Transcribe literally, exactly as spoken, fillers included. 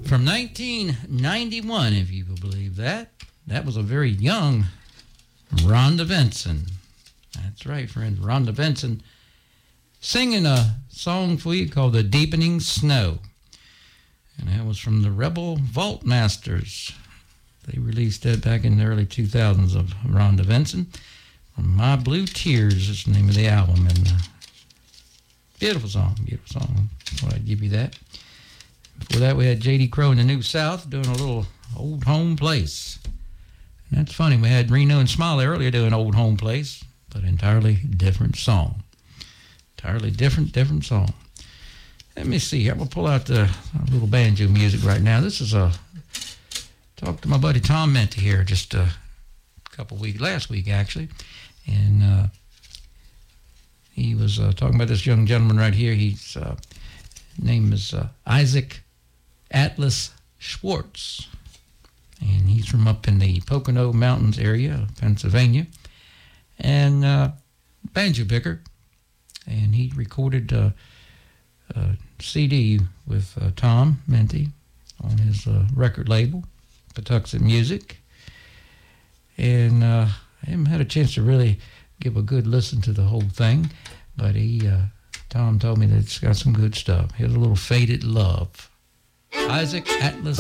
From nineteen ninety-one, if you will believe that. That was a very young Rhonda Benson. That's right, friends. Rhonda Benson singing a song for you called The Deepening Snow. And that was from the Rebel Vault Masters. They released that back in the early two thousands of Rhonda Benson. From My Blue Tears is the name of the album. And uh, beautiful song, beautiful song. Thought I'd give you that. Before that, we had J D Crowe in the New South doing a little Old Home Place. And that's funny. We had Reno and Smiley earlier doing Old Home Place, but entirely different song. Entirely different, different song. Let me see. I'm going to pull out the little banjo music right now. This is a... Talked to my buddy Tom Menti here just a couple weeks, last week actually. And uh, he was uh, talking about this young gentleman right here. His uh, name is uh, Isaac Atlas Schwartz. And he's from up in the Pocono Mountains area of Pennsylvania. And uh, banjo picker. And he recorded uh, a C D with uh, Tom Menti on his uh, record label, Patuxent Music. And uh, I haven't had a chance to really give a good listen to the whole thing, but he, uh, Tom told me that it's got some good stuff. Here's a little Faded Love. Isaac Atlas